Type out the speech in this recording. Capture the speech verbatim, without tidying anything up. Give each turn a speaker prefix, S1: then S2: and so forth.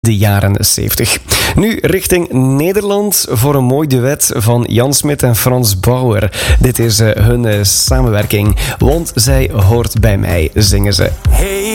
S1: de jaren zeventig. Nu richting Nederland voor een mooi duet van Jan Smit en Frans Bauer. Dit is uh, hun uh, samenwerking, want zij hoort bij mij, zingen ze. Hey.